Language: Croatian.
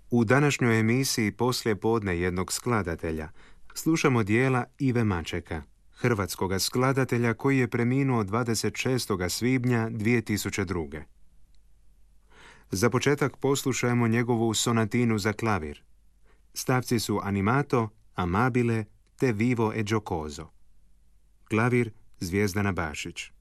U današnjoj emisiji Poslije podne jednog skladatelja slušamo dijela Ive Mačeka, hrvatskoga skladatelja koji je preminuo 26. svibnja 2002. Za početak poslušajmo njegovu sonatinu za klavir. Stavci su Animato, Amabile te Vivo e giocoso. Klavir Zvjezdana Bašić.